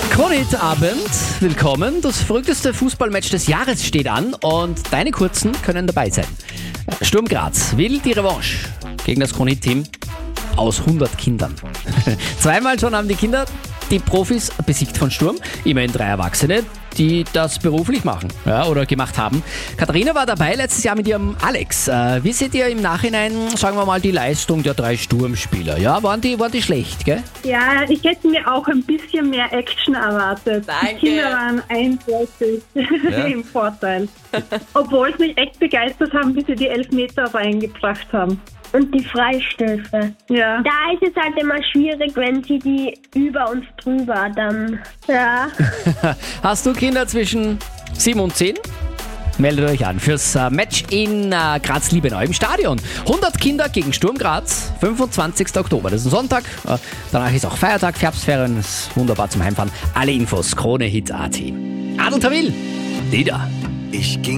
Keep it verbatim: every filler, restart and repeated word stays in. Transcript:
Krone-Hit-Abend, willkommen. Das verrückteste Fußballmatch des Jahres steht an und deine Kurzen können dabei sein. Sturm Graz will die Revanche gegen das Krone-Hit-Team aus hundert Kindern. Zweimal schon haben die Kinder die Profis besiegt von Sturm. Immerhin drei Erwachsene, die das beruflich machen, ja, oder gemacht haben. Katharina war dabei letztes Jahr mit ihrem Alex. Äh, wie seht ihr im Nachhinein, sagen wir mal, die Leistung der drei Sturmspieler? Ja, waren die, waren die schlecht, gell? Ja, ich hätte mir auch ein bisschen mehr Action erwartet. Danke. Die Kinder waren eindeutig Ja. im Vorteil. Obwohl sie mich echt begeistert haben, bis sie die Elfmeter reingebracht haben. Und die Freistöße. Ja. Da ist es halt immer schwierig, wenn sie die über uns drüber dann. Ja. Hast du Kinder zwischen sieben und zehn? Meldet euch an fürs äh, Match in äh, Graz-Liebenau im Stadion. hundert Kinder gegen Sturm Graz, fünfundzwanzigsten Oktober. Das ist ein Sonntag. Äh, danach ist auch Feiertag, Herbstferien. Das ist wunderbar zum Heimfahren. Alle Infos, Krone-Hit punkt at. Adel Tawil, Lieder. Ich ging